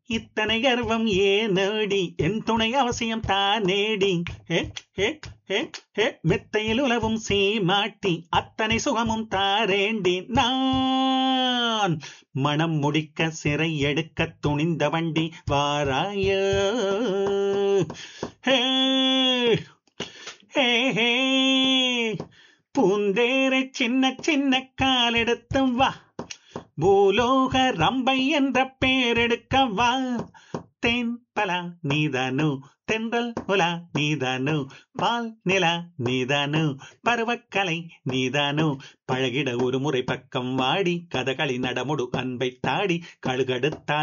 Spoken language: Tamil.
இத்தனை கர்வம் ஏனேடி என் துணை அவசியம் தானேடி. ஹே ஹே ஹே ஹே மெத்தையில் உலவும் சீமாட்டி அத்தனை சுகமும் தாரேண்டி நான். மனம் முடிக்க சிறை எடுக்க துணிந்த வண்டி வாராயோ. ஹே ஹே ஹே பூந்தேரை சின்ன சின்ன காலெடுத்து வா. பூலோக ரம்பை என்ற பேரெடுக்க வா. தேன் பலா நீதானு தென்றல் உலா நீதானு பால் நிலா நீதானு பருவக்கலை நீதானு பழகிட ஒரு முறை பக்கம் வாடி கதகளி நடமுடு அன்பை தாடி கழுகடுத்தால்